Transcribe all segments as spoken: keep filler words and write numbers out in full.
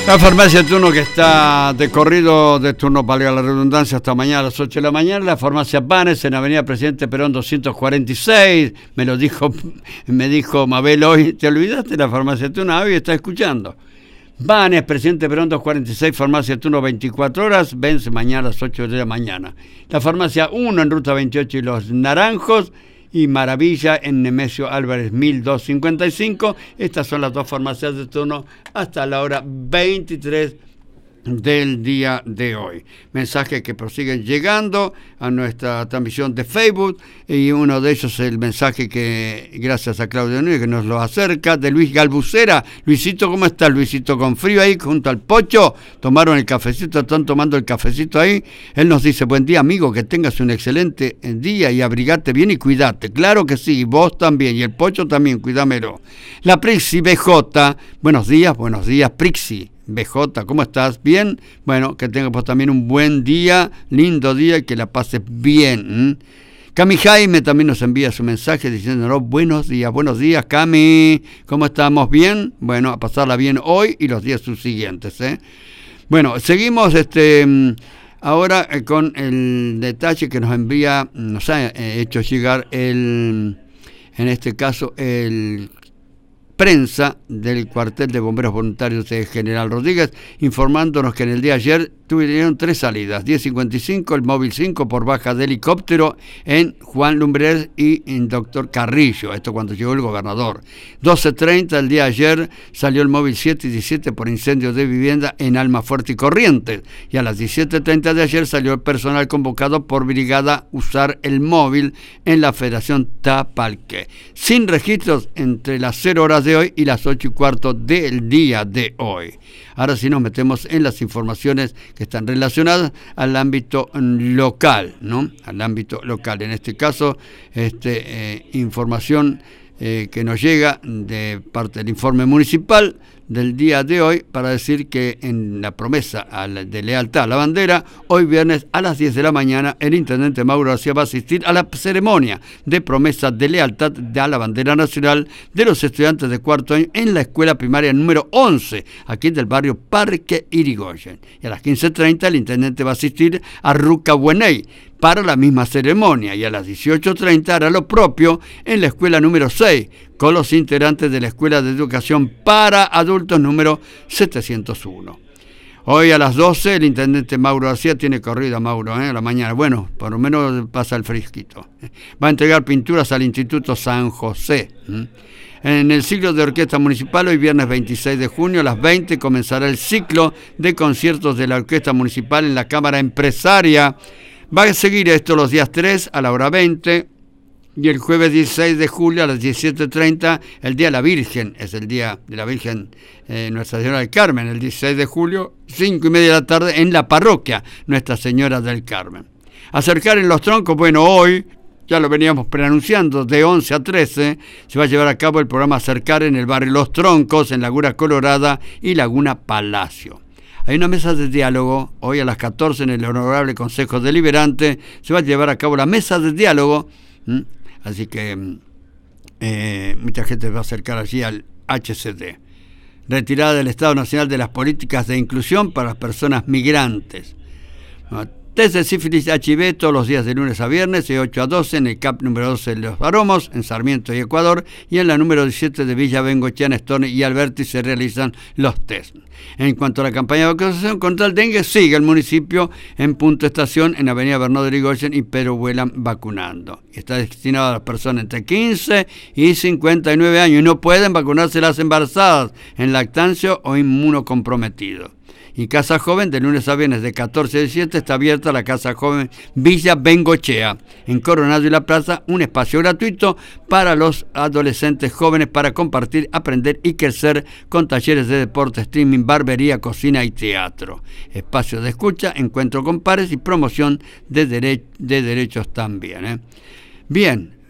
La farmacia Turno, que está de corrido de turno, valga la redundancia, hasta mañana a las ocho de la mañana. La farmacia Banes en Avenida Presidente Perón doscientos cuarenta y seis. Me lo dijo, me dijo Mabel hoy. ¿Te olvidaste de la farmacia Turno? Hoy está escuchando. Banes, Presidente Perón doscientos cuarenta y seis, farmacia Turno veinticuatro horas, vence mañana a las ocho de la mañana. La farmacia uno en Ruta veintiocho y Los Naranjos, y Maravilla en Nemesio Álvarez mil doscientos cincuenta y cinco. Estas son las dos farmacias de turno hasta la hora veintitrés del día de hoy. Mensajes que prosiguen llegando a nuestra transmisión de Facebook, y uno de ellos es el mensaje que, gracias a Claudio Núñez, que nos lo acerca, de Luis Galbucera. Luisito, ¿cómo está Luisito? Con frío ahí junto al Pocho, tomaron el cafecito, están tomando el cafecito ahí. Él nos dice: buen día, amigo, que tengas un excelente día y abrigate bien y cuidate. Claro que sí, vos también, y el Pocho también, cuídamelo. La Prixi B J, buenos días, buenos días Prixi B J, ¿cómo estás? ¿Bien? Bueno, que tengas pues también un buen día, lindo día, y que la pases bien. ¿Mm? Cami Jaime también nos envía su mensaje diciéndonos: buenos días, buenos días Cami, ¿cómo estamos? ¿Bien? Bueno, a pasarla bien hoy y los días subsiguientes, ¿eh? Bueno, seguimos este ahora eh, con el detalle que nos envía, nos ha eh, hecho llegar el, en este caso, el prensa del cuartel de bomberos voluntarios de General Rodríguez, informándonos que en el día de ayer tuvieron tres salidas: diez cincuenta y cinco, el móvil cinco por baja de helicóptero en Juan Lumbrés y en Doctor Carrillo, esto cuando llegó el gobernador. doce treinta el día de ayer salió el móvil siete y diecisiete por incendio de vivienda en Almafuerte y Corrientes, y a las diecisiete treinta de ayer salió el personal convocado por brigada usar el móvil en la Federación Tapalqué, sin registros entre las cero horas de hoy y las ocho y cuarto del día de hoy. Ahora sí nos metemos en las informaciones que están relacionadas al ámbito local, ¿no? Al ámbito local. En este caso, este, eh, información eh, que nos llega de parte del informe municipal del día de hoy, para decir que en la promesa de lealtad a la bandera, hoy viernes a las diez de la mañana, el intendente Mauro García va a asistir a la ceremonia de promesa de lealtad a la bandera nacional de los estudiantes de cuarto año en la escuela primaria número once, aquí del barrio Parque Irigoyen. Y a las quince treinta el intendente va a asistir a Ruca Bueney para la misma ceremonia, y a las dieciocho treinta hará lo propio en la escuela número seis, con los integrantes de la Escuela de Educación para Adultos número setecientos uno. Hoy a las doce el intendente Mauro García tiene corrida, Mauro, ¿eh? A la mañana. Bueno, por lo menos pasa el fresquito. Va a entregar pinturas al Instituto San José. ¿Mm? En el ciclo de orquesta municipal, hoy viernes veintiséis de junio a las veinte comenzará el ciclo de conciertos de la orquesta municipal en la Cámara Empresaria. Va a seguir esto los días tres a la hora veinte, y el jueves dieciséis de julio a las diecisiete treinta, el Día de la Virgen, es el Día de la Virgen eh, Nuestra Señora del Carmen, el dieciséis de julio, cinco y media de la tarde, en la parroquia Nuestra Señora del Carmen. Acercar en los troncos, bueno, hoy, ya lo veníamos preanunciando, de once a trece, se va a llevar a cabo el programa Acercar en el barrio Los Troncos, en Laguna Colorada y Laguna Palacio. Hay una mesa de diálogo, hoy a las catorce en el Honorable Consejo Deliberante, se va a llevar a cabo la mesa de diálogo, ¿Mm? Así que eh, mucha gente va a acercar allí al H C D. Retirada del Estado Nacional de las Políticas de Inclusión para las Personas Migrantes. Test de sífilis H I V todos los días de lunes a viernes, de ocho a doce, en el C A P número doce de Los Aromos, en Sarmiento y Ecuador, y en la número diecisiete de Villa Bengochea, Nestone y Alberti se realizan los test. En cuanto a la campaña de vacunación contra el dengue, sigue el municipio en Punto Estación, en Avenida Bernardo Irigoyen y Pedro Huelan vacunando. Está destinado a las personas entre quince y cincuenta y nueve años, y no pueden vacunarse las embarazadas, en lactancia o inmunocomprometidos. Y Casa Joven, de lunes a viernes de catorce a diecisiete, está abierta la Casa Joven Villa Bengochea, en Coronado y La Plaza, un espacio gratuito para los adolescentes jóvenes para compartir, aprender y crecer, con talleres de deporte, streaming, barbería, cocina y teatro. Espacio de escucha, encuentro con pares y promoción de, dere- de derechos también. ¿eh? Bien,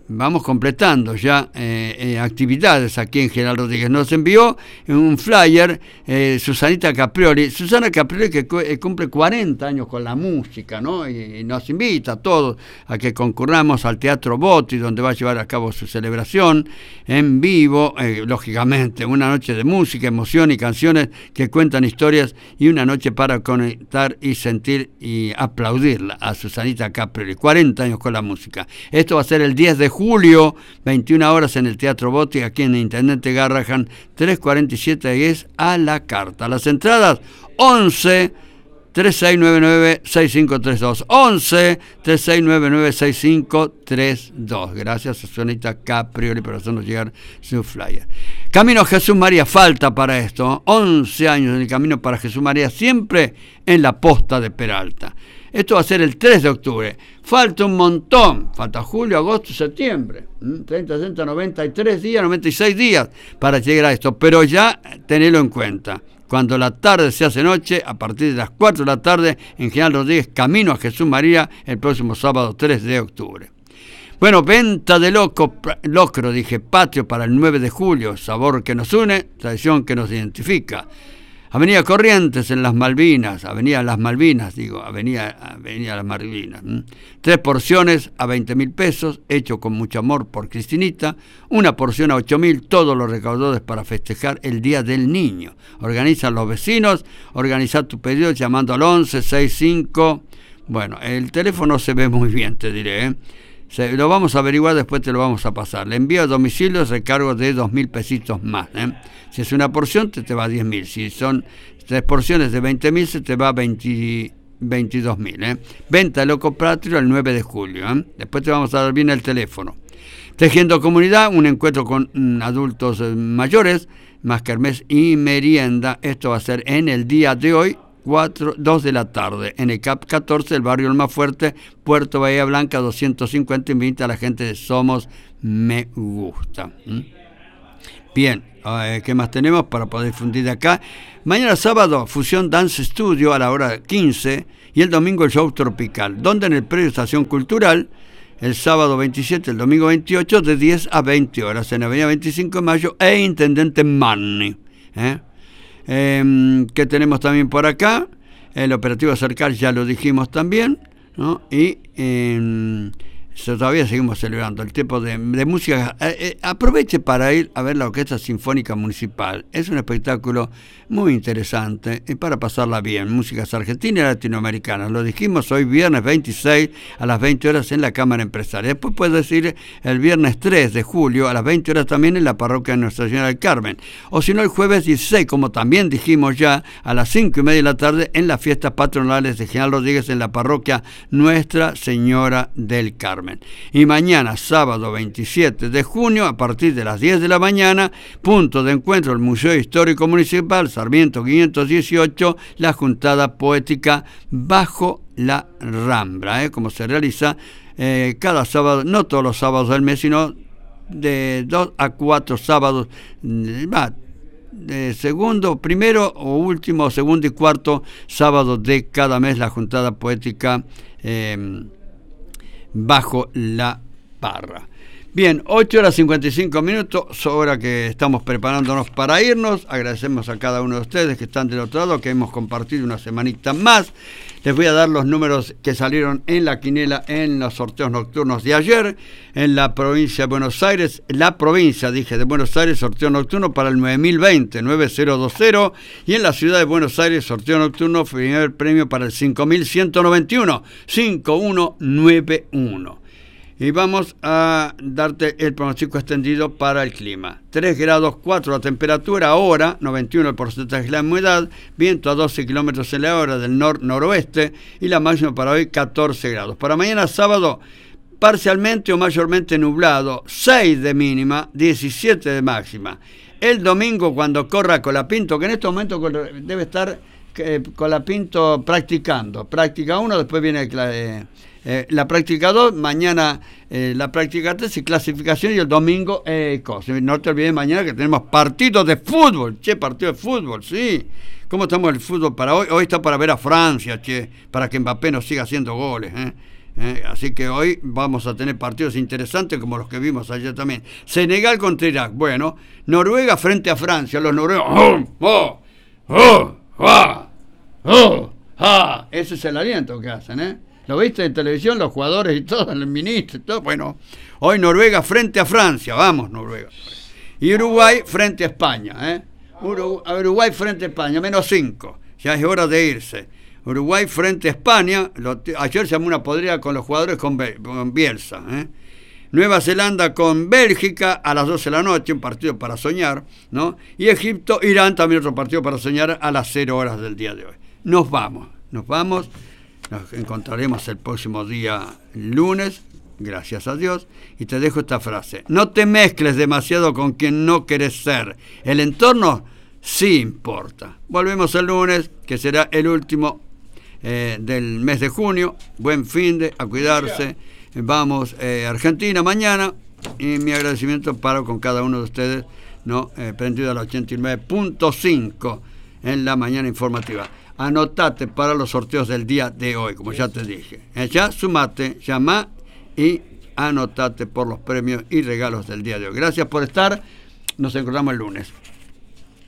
vamos completando ya eh, eh, actividades aquí en General Rodríguez. Nos envió un flyer eh, Susanita Caprioli. Susana Caprioli que cu- eh, cumple cuarenta años con la música, ¿no? Y, y nos invita a todos a que concurramos al Teatro Botti, donde va a llevar a cabo su celebración en vivo, eh, lógicamente, una noche de música, emoción y canciones que cuentan historias y una noche para conectar y sentir y aplaudirla a Susanita Caprioli. cuarenta años con la música. Esto va a ser el diez de julio, veintiuna horas en el Teatro Botti, aquí en Intendente Garrahan, trescientos cuarenta y siete, y es a la carta. Las entradas, once treinta y seis noventa y nueve sesenta y cinco treinta y dos. once treinta y seis noventa y nueve sesenta y cinco treinta y dos. Gracias a Susanita Caprioli por hacernos llegar su flyer. Camino Jesús María, falta para esto. once años en el Camino para Jesús María, siempre en la posta de Peralta. Esto va a ser el tres de octubre. Falta un montón. Falta julio, agosto, septiembre. treinta, sesenta, noventa y tres días, noventa y seis días para llegar a esto. Pero ya tenedlo en cuenta. Cuando la tarde se hace noche, a partir de las cuatro de la tarde, en General Rodríguez, camino a Jesús María, el próximo sábado tres de octubre. Bueno, venta de loco, locro, dije, patio para el nueve de julio. Sabor que nos une, tradición que nos identifica. Avenida Corrientes en Las Malvinas, Avenida Las Malvinas, digo, Avenida, Avenida Las Malvinas. ¿m? Tres porciones a veinte mil pesos, hecho con mucho amor por Cristinita. Una porción a ocho mil, todos los recaudados para festejar el Día del Niño. Organizan los vecinos, organiza tu pedido llamando al once sesenta y cinco. Bueno, el teléfono se ve muy bien, te diré, ¿eh? Se, lo vamos a averiguar, después te lo vamos a pasar. Le envío a domicilio el recargo de dos mil pesitos más. ¿eh? Si es una porción, te, te va a diez mil. Si son tres porciones de veinte mil, se te va a veintidós mil. ¿eh? Venta de Loco Patrio el nueve de julio. ¿eh? Después te vamos a dar bien el teléfono. Tejiendo Comunidad, un encuentro con mm, adultos eh, mayores, más kermés y merienda. Esto va a ser en el día de hoy, cuatro, dos de la tarde, en el C A P catorce, el barrio El Más Fuerte, Puerto Bahía Blanca, doscientos cincuenta. Invita a la gente de Somos Me Gusta. ¿Mm? Bien, eh, ¿qué más tenemos para poder difundir de acá? Mañana sábado, Fusión Dance Studio a la hora quince, y el domingo el show tropical, donde en el predio Estación Cultural, el sábado veintisiete, el domingo veintiocho, de diez a veinte horas, en Avenida veinticinco de Mayo e Intendente Manni. ¿eh? Eh, ¿Qué tenemos también por acá? El operativo Acercar, ya lo dijimos también, ¿no? Y eh, todavía seguimos celebrando el tipo de, de música. Eh, eh, aproveche para ir a ver la Orquesta Sinfónica Municipal. Es un espectáculo muy interesante y para pasarla bien. Músicas argentinas y latinoamericanas. Lo dijimos hoy viernes veintiséis a las veinte horas en la Cámara Empresaria. Después puedes decir el viernes tres de julio a las veinte horas también en la parroquia de Nuestra Señora del Carmen. O si no, el jueves dieciséis, como también dijimos ya, a las cinco y media de la tarde en las fiestas patronales de General Rodríguez en la parroquia Nuestra Señora del Carmen. Y mañana, sábado veintisiete de junio, a partir de las diez de la mañana, punto de encuentro el Museo Histórico Municipal, Sarmiento quinientos dieciocho, la juntada poética Bajo la Rambla, ¿eh? como se realiza eh, cada sábado, no todos los sábados del mes, sino de dos a cuatro sábados, va, de segundo, primero o último, segundo y cuarto sábado de cada mes, la juntada poética eh, Bajo la Parra. Bien, ocho horas cincuenta y cinco minutos, hora que estamos preparándonos para irnos. Agradecemos a cada uno de ustedes que están del otro lado, que hemos compartido una semanita más. Les voy a dar los números que salieron en la quinela en los sorteos nocturnos de ayer. En la provincia de Buenos Aires, la provincia, dije, de Buenos Aires, sorteo nocturno para el nueve mil veinte, nueve mil veinte. Y en la ciudad de Buenos Aires, sorteo nocturno, primer premio para el cinco mil ciento noventa y uno, cinco mil ciento noventa y uno. Y vamos a darte el pronóstico extendido para el clima. tres grados cuatro la temperatura, ahora noventa y uno el porcentaje de la humedad, viento a doce kilómetros en la hora del nor-noroeste y la máxima para hoy catorce grados. Para mañana sábado, parcialmente o mayormente nublado, seis de mínima, diecisiete de máxima. El domingo cuando corra Colapinto, que en estos momentos debe estar eh, Colapinto practicando. Práctica uno, después viene eh, Eh, la práctica dos, mañana eh, la práctica tres y clasificación, y el domingo eh, cosas. No te olvides mañana que tenemos partidos de fútbol, che, partido de fútbol, sí. ¿Cómo estamos el fútbol para hoy? Hoy está para ver a Francia, che, para que Mbappé nos siga haciendo goles, ¿eh? ¿eh? Así que hoy vamos a tener partidos interesantes como los que vimos ayer también. Senegal contra Irak. Bueno, Noruega frente a Francia. Los noruegos. ¡Oh! ¡Oh! ¡Oh! ¡Ah! ¡Oh! ¡Ah! Ese es el aliento que hacen, ¿eh? ¿Lo viste en televisión? Los jugadores y todo, el ministro y todo. Bueno, hoy Noruega frente a Francia. Vamos, Noruega. Y Uruguay frente a España, ¿eh? Uruguay frente a España, menos cinco. Ya es hora de irse. Uruguay frente a España. Lo, ayer se llamó una podrida con los jugadores con, con Bielsa, ¿eh? Nueva Zelanda con Bélgica a las doce de la noche, un partido para soñar, ¿no? Y Egipto, Irán, también otro partido para soñar a las cero horas del día de hoy. Nos vamos, nos vamos. Nos encontraremos el próximo día lunes, gracias a Dios, y te dejo esta frase: no te mezcles demasiado con quien no querés ser. El entorno sí importa. Volvemos el lunes, que será el último eh, del mes de junio. Buen fin de, a cuidarse. Vamos eh, a Argentina mañana, y mi agradecimiento para con cada uno de ustedes, ¿no? Eh, prendido al ochenta y nueve punto cinco en la mañana informativa. Anotate para los sorteos del día de hoy, como ya te dije. Ya sumate, llama y anotate por los premios y regalos del día de hoy. Gracias por estar. Nos encontramos el lunes.